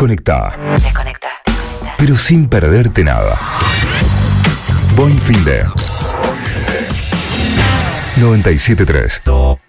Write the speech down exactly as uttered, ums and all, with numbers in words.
Desconectá. Desconecta. Pero sin perderte nada. Buen fin de noventa y siete punto tres.